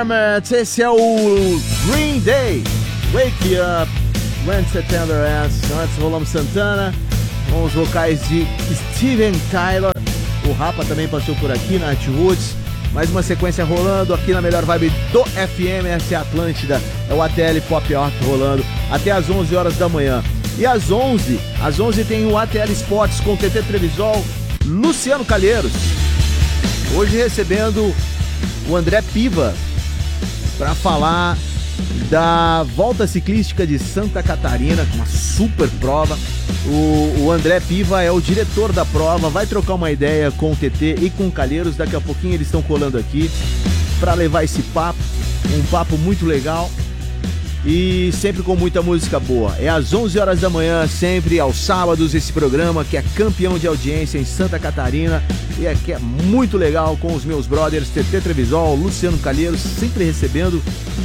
Environment, esse é o Green Day, Wake Up, When September Ends. Antes rolamos Santana, com os vocais de Steven Tyler. O Rapa também passou por aqui na Roots. Mais uma sequência rolando aqui na melhor vibe do FM, essa é a Atlântida, é o ATL Pop Art rolando até às 11 horas da manhã. E às 11 tem o ATL Sports com TT Trevisol, Luciano Calheiros. Hoje recebendo o André Piva para falar da Volta Ciclística de Santa Catarina, uma super prova. O André Piva é o diretor da prova, vai trocar uma ideia com o TT e com o Calheiros. Daqui a pouquinho eles estão colando aqui para levar esse papo, um papo muito legal e sempre com muita música boa. É às 11 horas da manhã, sempre aos sábados, esse programa que é campeão de audiência em Santa Catarina e que é muito legal, com os meus brothers TT Trevisol, Luciano Calheiros, sempre recebendo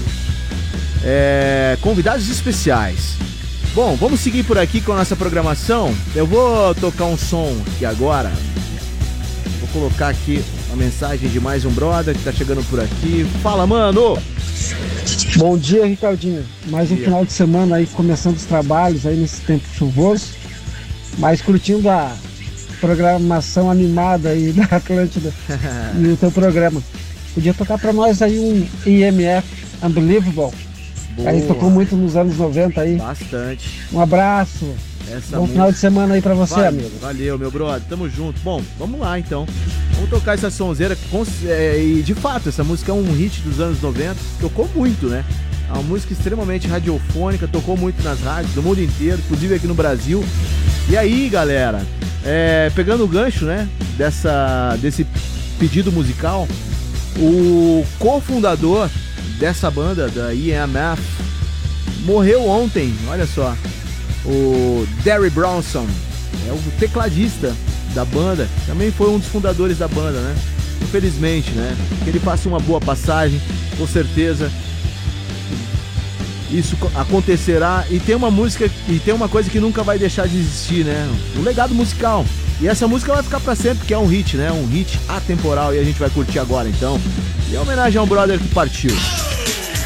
convidados especiais. Bom, vamos seguir por aqui com a nossa programação. Eu vou tocar um som aqui agora. Vou colocar aqui uma mensagem de mais um brother que tá chegando por aqui. Fala, mano! Bom dia, Ricardinho. Mais um final de semana aí, começando os trabalhos aí nesse tempo chuvoso, mas curtindo a programação animada aí da Atlântida e o teu programa. Podia tocar pra nós aí um IMF, Unbelievable. Boa. Aí tocou muito nos anos 90 aí. Bastante. Um abraço. Bom final de semana aí pra você, amigo. Valeu, meu brother. Tamo junto. Bom, vamos lá então. Vamos tocar essa sonzeira. E de fato, essa música é um hit dos anos 90. Tocou muito, né? É uma música extremamente radiofônica. Tocou muito nas rádios do mundo inteiro, inclusive aqui no Brasil. E aí, galera, pegando o gancho, né? Desse pedido musical, o cofundador dessa banda, da EMF, morreu ontem, olha só. O Derry Brownson é o tecladista da banda, também foi um dos fundadores da banda, né? Infelizmente, né? Que ele passe uma boa passagem, com certeza isso acontecerá. E tem uma música, e tem uma coisa que nunca vai deixar de existir, né? O legado musical. E essa música vai ficar pra sempre, porque é um hit, né? Um hit atemporal, e a gente vai curtir agora, então. E é homenagem a um brother que partiu.